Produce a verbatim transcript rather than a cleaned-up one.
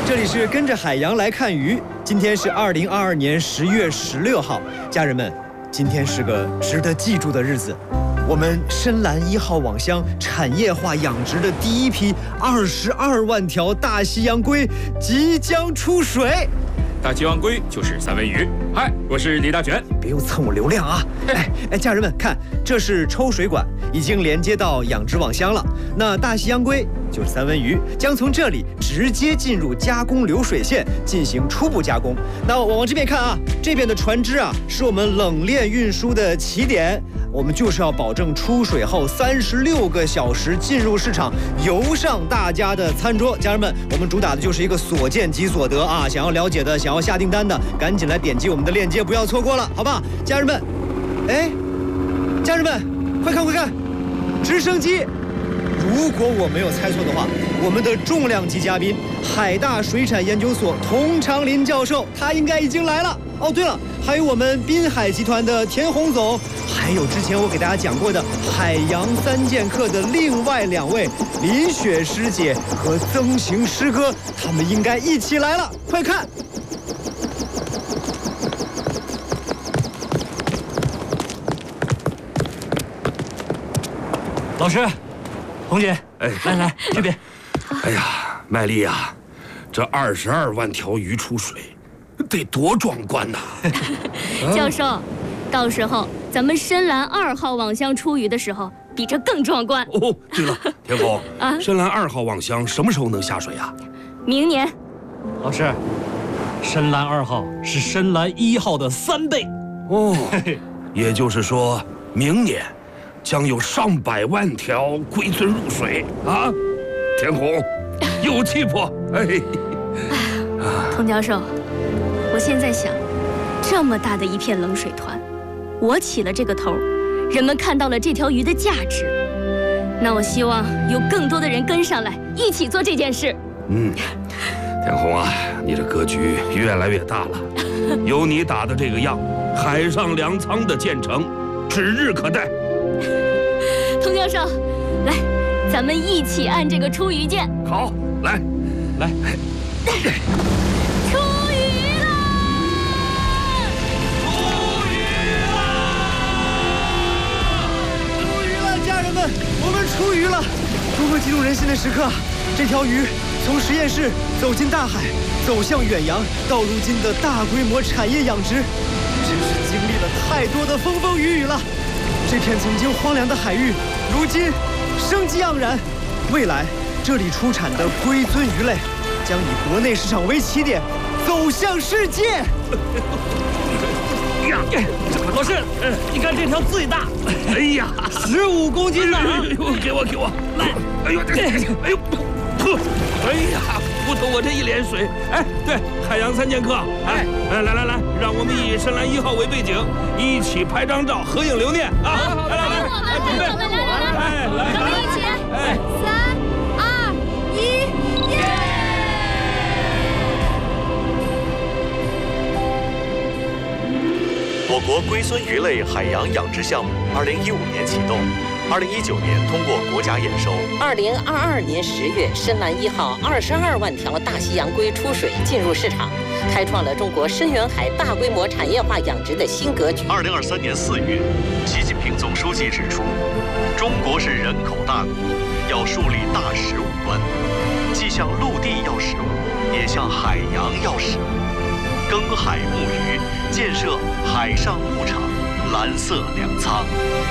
这里是跟着海洋来看鱼。今天是二零二二年十月十六号，家人们，今天是个值得记住的日子。我们深蓝一号网箱产业化养殖的第一批二十二万条大西洋龟即将出水。 大西洋龟就是三文鱼。嗨，我是李大全。 别又蹭我流量啊！哎哎，家人们看，这是抽水管，已经连接到养殖网箱了。那大西洋龟就是三文鱼，将从这里直接进入加工流水线进行初步加工。那我往这边看啊，这边的船只啊，是我们冷链运输的起点。我们就是要保证出水后三十六个小时进入市场，游上大家的餐桌。家人们，我们主打的就是一个所见即所得啊！想要了解的，想要下订单的，赶紧来点击我们的链接，不要错过了，好不好？家人们，哎，家人们，快看快看，直升机！如果我没有猜错的话，我们的重量级嘉宾，海大水产研究所童长林教授，他应该已经来了。哦，对了，还有我们滨海集团的田洪总，还有之前我给大家讲过的海洋三剑客的另外两位林雪师姐和曾行师哥，他们应该一起来了，快看！ 老师，红姐， 哎， 来来这边。 哎呀，麦丽呀，这二十二万条鱼出水，得多壮观呐！ 教授，到时候咱们深蓝二号网箱出鱼的时候，比这更壮观。 哦，对了，田红， 啊， 深蓝二号网箱什么时候能下水啊？ 明年。 老师，深蓝二号是深蓝一号的三倍。 哦，也就是说，明年将有上百万条龟尊入水啊！田红，有气魄！哎， 童教授，我现在想，这么大的一片冷水团，我起了这个头，人们看到了这条鱼的价值，那我希望有更多的人跟上来，一起做这件事。 嗯，田红啊，你的格局越来越大了，有你打的这个样，海上粮仓的建成指日可待。 童教授，来，咱们一起按这个出鱼键。 好，来， 来， 出鱼啦！ 出鱼了，家人们，我们出鱼了！多么激动人心的时刻！这条鱼从实验室走进大海，走向远洋，到如今的大规模产业养殖，真是经历了太多的风风雨雨了。这片曾经荒凉的海域，如今生机盎然。未来这里出产的龟尊鱼类，将以国内市场为起点，走向世界。 呀，老师，你看这条最大， 哎呀， 十五公斤呢！ 哎呦，给我，给我，来！哎呦，这，哎呦，呵，哎呀，不懂我这一脸水。哎，对，海洋三剑客，哎，哎，来来来，让我们以深蓝一号为背景，一起拍张照，合影留念啊！来来来，准备，来来， 咱们一起， 哎， 三二一，耶！ 我国龟孙鱼类海洋养殖项目二零一五年启动，二零一九年通过国家验收。 二零二二年十月，深蓝一号二十二万条大西洋龟出水进入市场，开创了中国深远海大规模产业化养殖的新格局。 二零二三年四月，习近平总书记指出，中国是人口大国，要树立大食物观，既向陆地要食物，也向海洋要食物。耕海牧渔，建设海上牧场、蓝色粮仓。